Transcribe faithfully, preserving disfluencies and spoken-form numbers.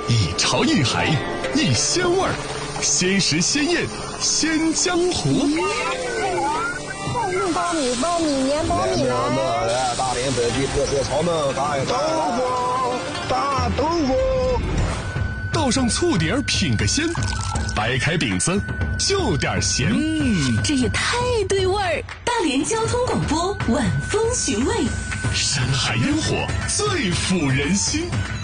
一潮一海，一鲜味儿，鲜食鲜宴，鲜江湖。 苞米，苞米，年苞米来！ 大连本地特色炒焖大豆腐，大豆腐。 倒上醋碟儿品个鲜，掰开饼子就点咸。 嗯，这也太对味儿！大连交通广播晚风寻味， 山海烟火最抚人心。